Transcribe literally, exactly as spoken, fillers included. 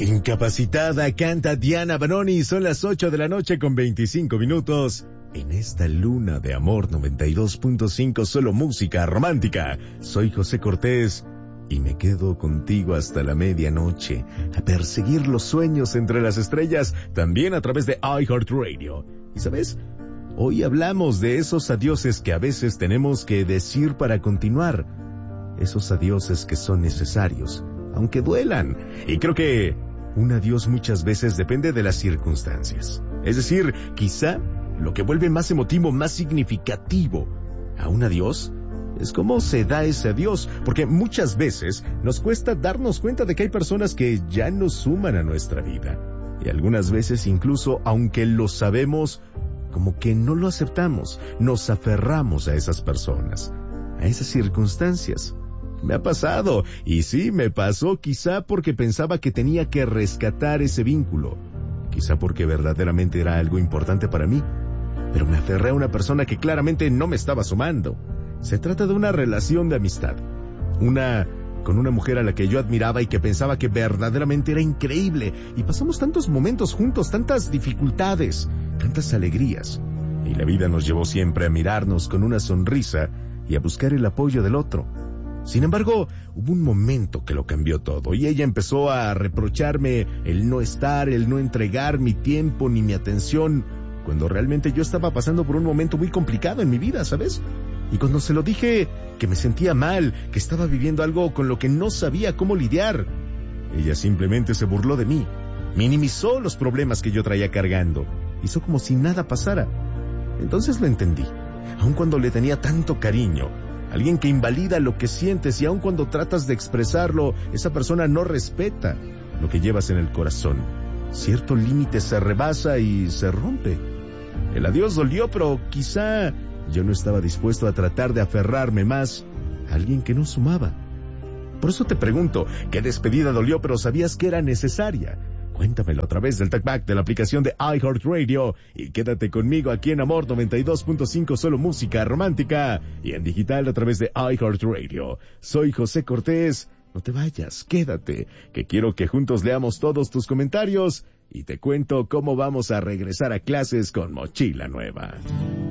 Incapacitada canta Diana Banoni, son las ocho de la noche con veinticinco minutos. En esta luna de amor noventa y dos punto cinco, solo música romántica. Soy José Cortés y me quedo contigo hasta la medianoche a perseguir los sueños entre las estrellas, también a través de iHeartRadio. ¿Y sabes? Hoy hablamos de esos adioses que a veces tenemos que decir para continuar. Esos adioses que son necesarios, aunque duelan. Y creo que un adiós muchas veces depende de las circunstancias. Es decir, quizá lo que vuelve más emotivo, más significativo a un adiós es cómo se da ese adiós, porque muchas veces nos cuesta darnos cuenta de que hay personas que ya no suman a nuestra vida. Y algunas veces incluso, aunque lo sabemos, como que no lo aceptamos, nos aferramos a esas personas, a esas circunstancias. Me ha pasado, y sí, me pasó quizá porque pensaba que tenía que rescatar ese vínculo, quizá porque verdaderamente era algo importante para mí, pero me aferré a una persona que claramente no me estaba sumando. Se trata de una relación de amistad, una con una mujer a la que yo admiraba y que pensaba que verdaderamente era increíble, y pasamos tantos momentos juntos, tantas dificultades, tantas alegrías, y la vida nos llevó siempre a mirarnos con una sonrisa y a buscar el apoyo del otro. Sin embargo, hubo un momento que lo cambió todo, y ella empezó a reprocharme el no estar, el no entregar mi tiempo ni mi atención, cuando realmente yo estaba pasando por un momento muy complicado en mi vida, ¿sabes? Y cuando se lo dije que me sentía mal, que estaba viviendo algo con lo que no sabía cómo lidiar, ella simplemente se burló de mí, minimizó los problemas que yo traía cargando, hizo como si nada pasara. Entonces lo entendí, aun cuando le tenía tanto cariño. Alguien que invalida lo que sientes, y aun cuando tratas de expresarlo, esa persona no respeta lo que llevas en el corazón. Cierto límite se rebasa y se rompe. El adiós dolió, pero quizá yo no estaba dispuesto a tratar de aferrarme más a alguien que no sumaba. Por eso te pregunto, ¿qué despedida dolió pero sabías que era necesaria? Cuéntamelo a través del talkback de la aplicación de iHeartRadio, y quédate conmigo aquí en Amor noventa y dos punto cinco, solo música romántica, y en digital a través de iHeartRadio. Soy José Cortés. No te vayas, quédate, que quiero que juntos leamos todos tus comentarios y te cuento cómo vamos a regresar a clases con mochila nueva.